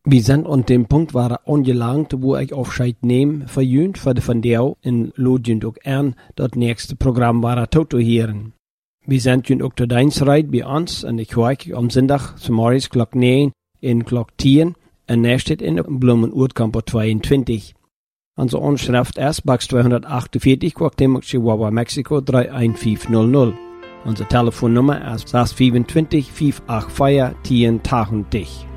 Wir sind an dem Punkt waar angelangt, wo ich Aufscheid nehme, verjünt für die von dir in Lodjend auch an, das nächste Programm war Toto hören. Wir sind jünd auch zu Deinsreit bei uns, und ich höre am Sonntag zum Morgens Glock 9 in Glock 10, und nächstes in Blumen-Urtkampo 22. Unsere Anschrift ist Box 248, Cuauhtémoc, Chihuahua, Mexiko 31500. Unsere Telefonnummer ist 625 584 1080.